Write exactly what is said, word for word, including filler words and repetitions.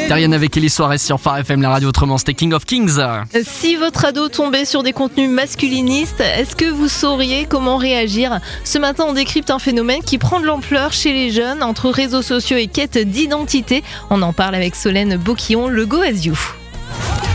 Terrienne avec Ellie Soirée sur Phare F M, la radio autrement, c'était King of Kings. Si votre ado tombait sur des contenus masculinistes, est-ce que vous sauriez comment réagir ? Ce matin, on décrypte un phénomène qui prend de l'ampleur chez les jeunes entre réseaux sociaux et quête d'identité. On en parle avec Solène Boquillon, le Go As You.